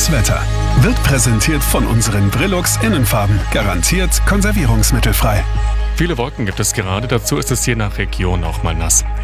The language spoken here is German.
Das Wetter wird präsentiert von unseren Brillux Innenfarben. Garantiert konservierungsmittelfrei. Viele Wolken gibt es gerade, dazu ist es je nach Region auch mal nass.